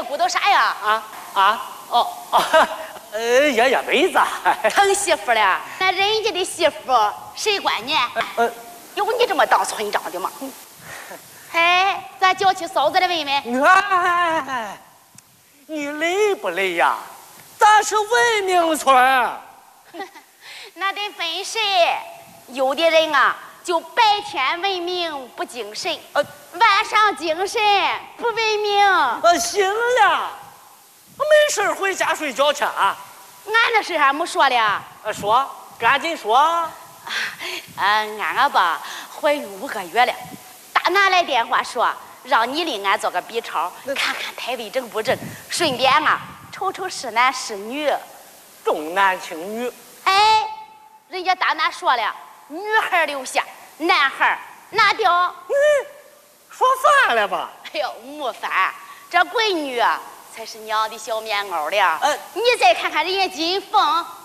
妇都啥呀？ 也没咋。 成媳妇了，那人家的媳妇谁管你？有你这么当村长的吗？嘿，咱叫起嫂子来问问。 你累不累呀？咱是文明村。 那得分谁。有的人啊，就白天文明不精神，晚上精神不文明。 行了，没事回家睡觉去啊。 俺那事还没说了。 说，赶紧说。 俺吧怀孕5个月了，大拿来电话说让你领俺做个 B 超，看看胎位正不正，顺便啊瞅瞅是男是女。 重男轻女。 哎，人家大拿说了，女孩留下，男孩拿掉。 说反了吧？ 哎呦，没反，这闺女啊才是娘的小棉袄了。你再看看人家金凤。